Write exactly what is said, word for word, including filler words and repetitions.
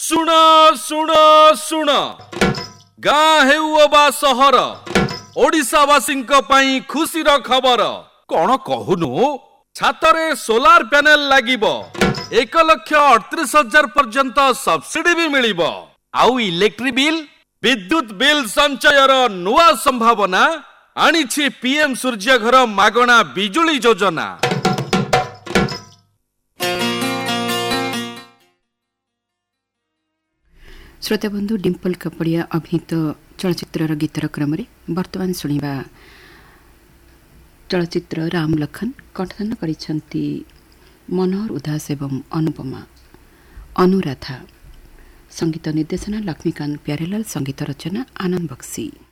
ଶୁଣ ଶୁଣ ଶୁଣ ଗାଁ ହେଉ ଅବା ସହର ଓଡ଼ିଶାବାସୀଙ୍କ ପାଇଁ ଖୁସିର ଖବର। କଣ କହୁନୁ? ଛାତରେ ସୋଲାର ପ୍ୟାନେଲ ଲାଗିବ, ଏକ ଲକ୍ଷ ଅଠତିରିଶ ହଜାର ପର୍ଯ୍ୟନ୍ତ ସବସିଡି ବି ମିଳିବ। ଆଉ ଇଲେକ୍ଟ୍ରି ବିଲ୍ ବିଦ୍ୟୁତ ବିଲ୍ ସଞ୍ଚୟର ନୂଆ ସମ୍ଭାବନା ଆଣିଛି ପିଏମ୍ ସୂର୍ଯ୍ୟଘର ମାଗଣା ବିଜୁଳି ଯୋଜନା। श्रोताबंधु डिम्पल कपड़िया अभिनीत चलचित्र गीतर क्रम वर्तमान शुणा चलचित्र राम लखन कंठदान करिसेंती मनोहर उदास एवं अनुपमा अनुराधा। संगीत निर्देशना लक्ष्मीकांत प्यारेलाल, संगीत रचना आनंद बक्सी।